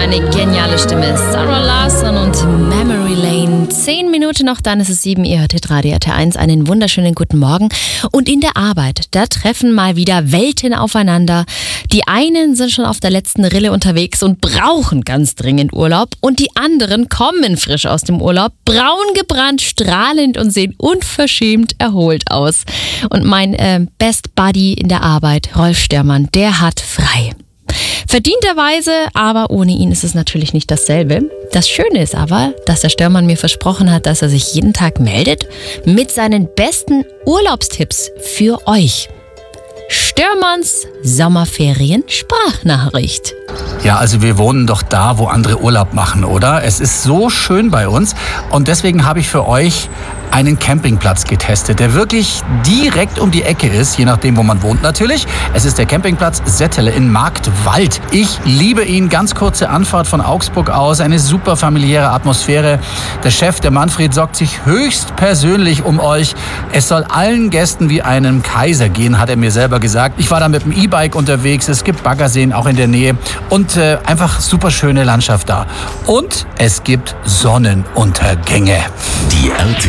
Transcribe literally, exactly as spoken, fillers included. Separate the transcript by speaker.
Speaker 1: eine geniale Stimme. Sarah Larsson und Memory Lane. Zehn Minuten noch, dann ist es sieben. Ihr hört Radio R T eins. Einen wunderschönen guten Morgen. Und in der Arbeit, da treffen mal wieder Welten aufeinander. Die einen sind schon auf der letzten Rille unterwegs und brauchen ganz dringend Urlaub. Und die anderen kommen frisch aus dem Urlaub, braun gebrannt, strahlend und sehen unverschämt erholt aus. Und mein äh, Best Buddy in der Arbeit, Rolf Störmann, der hat frei. Verdienterweise, aber ohne ihn ist es natürlich nicht dasselbe. Das Schöne ist aber, dass der Störmann mir versprochen hat, dass er sich jeden Tag meldet mit seinen besten Urlaubstipps für euch. Störmanns Sommerferien-Sprachnachricht.
Speaker 2: Ja, also wir wohnen doch da, wo andere Urlaub machen, oder? Es ist so schön bei uns und deswegen habe ich für euch einen Campingplatz getestet, der wirklich direkt um die Ecke ist, je nachdem, wo man wohnt natürlich. Es ist der Campingplatz Settele in Marktwald. Ich liebe ihn, ganz kurze Anfahrt von Augsburg aus, eine super familiäre Atmosphäre. Der Chef, der Manfred, sorgt sich höchst persönlich um euch. Es soll allen Gästen wie einem Kaiser gehen, hat er mir selber gesagt. Ich war da mit dem E-Bike unterwegs, es gibt Baggerseen auch in der Nähe und äh, einfach super schöne Landschaft da. Und es gibt Sonnenuntergänge.
Speaker 3: Die R T